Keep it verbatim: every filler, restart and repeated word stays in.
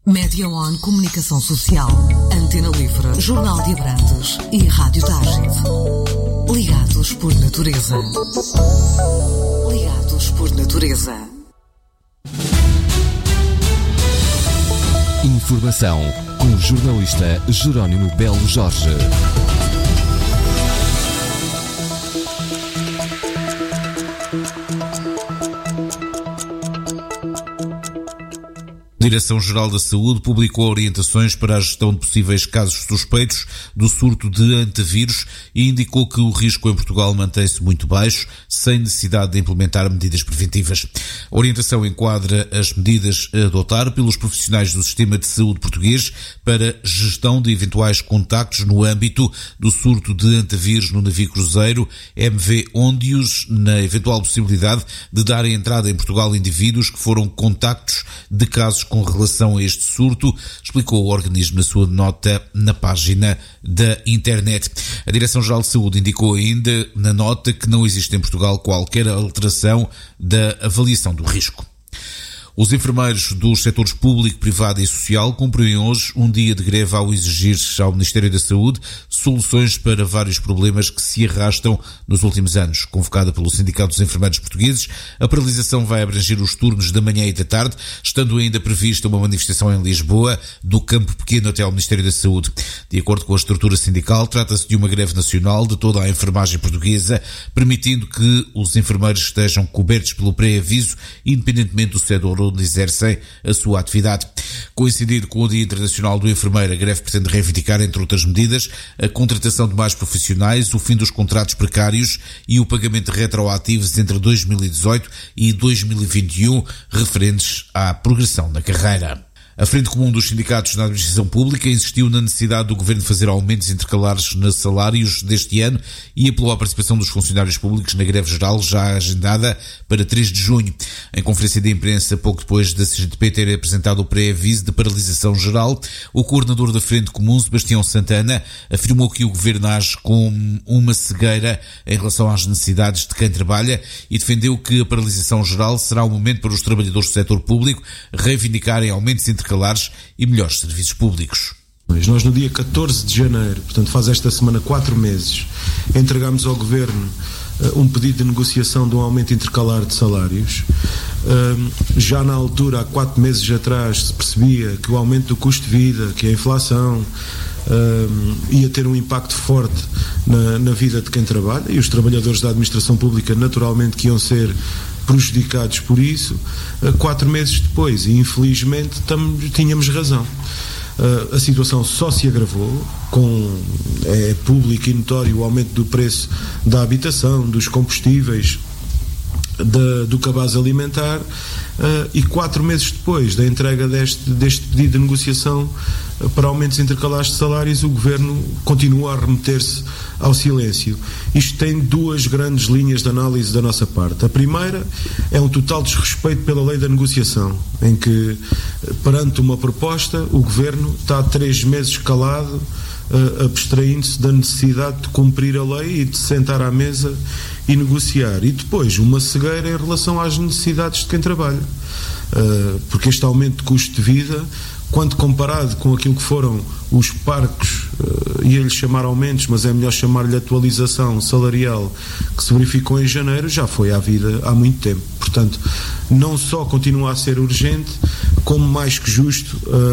Média One Comunicação Social, Antena Livre, Jornal de Abrantes e Rádio Tágide. Ligados por natureza. Ligados por natureza. Informação com o jornalista Jerónimo Belo Jorge. A Direção-Geral da Saúde publicou orientações para a gestão de possíveis casos suspeitos do surto de antavírus e indicou que o risco em Portugal mantém-se muito baixo, sem necessidade de implementar medidas preventivas. A orientação enquadra as medidas a adotar pelos profissionais do sistema de saúde português para gestão de eventuais contactos no âmbito do surto de antavírus no navio cruzeiro M V Ondius, na eventual possibilidade de dar entrada em Portugal indivíduos que foram contactos de casos com relação a este surto, explicou o organismo na sua nota na página da internet. A Direção-Geral de Saúde indicou ainda na nota que não existe em Portugal qualquer alteração da avaliação do risco. Os enfermeiros dos setores público, privado e social cumprem hoje um dia de greve ao exigir ao Ministério da Saúde soluções para vários problemas que se arrastam nos últimos anos. Convocada pelo Sindicato dos Enfermeiros Portugueses, a paralisação vai abranger os turnos da manhã e da tarde, estando ainda prevista uma manifestação em Lisboa, do Campo Pequeno até ao Ministério da Saúde. De acordo com a estrutura sindical, trata-se de uma greve nacional de toda a enfermagem portuguesa, permitindo que os enfermeiros estejam cobertos pelo pré-aviso, independentemente do setor onde exercem a sua atividade. Coincidindo com o Dia Internacional do Enfermeiro, a greve pretende reivindicar, entre outras medidas, a contratação de mais profissionais, o fim dos contratos precários e o pagamento de retroativos entre dois mil e dezoito e dois mil e vinte e um, referentes à progressão da carreira. A Frente Comum dos Sindicatos na Administração Pública insistiu na necessidade do Governo fazer aumentos intercalares nos salários deste ano e apelou à participação dos funcionários públicos na greve geral já agendada para três de junho. Em conferência de imprensa, pouco depois da C G T P ter apresentado o pré-aviso de paralisação geral, o coordenador da Frente Comum, Sebastião Santana, afirmou que o Governo age com uma cegueira em relação às necessidades de quem trabalha e defendeu que a paralisação geral será um momento para os trabalhadores do setor público reivindicarem aumentos intercalares e melhores serviços públicos. Nós no dia catorze de janeiro, portanto faz esta semana quatro meses, entregámos ao Governo uh, um pedido de negociação de um aumento intercalar de salários. Uh, já na altura, há quatro meses atrás, se percebia que o aumento do custo de vida, que a inflação, uh, ia ter um impacto forte na, na vida de quem trabalha, e os trabalhadores da administração pública naturalmente que iam ser prejudicados por isso, quatro meses depois, e infelizmente tam, tínhamos razão. Uh, a situação só se agravou, com, é público e notório o aumento do preço da habitação, dos combustíveis, da, do cabaz alimentar, uh, e quatro meses depois da entrega deste, deste pedido de negociação uh, para aumentos intercalares de salários, o Governo continua a remeter-se ao silêncio. Isto tem duas grandes linhas de análise da nossa parte. A primeira é um total desrespeito pela lei da negociação, em que, perante uma proposta, o Governo está há três meses calado, uh, abstraindo-se da necessidade de cumprir a lei e de sentar à mesa e negociar. E depois, uma cegueira em relação às necessidades de quem trabalha. Uh, porque este aumento de custo de vida, quando comparado com aquilo que foram os parcos, uh, ia-lhe chamar aumentos, mas é melhor chamar-lhe atualização salarial, que se verificou em janeiro, já foi à vida há muito tempo. Portanto, não só continua a ser urgente, como mais que justo, uh,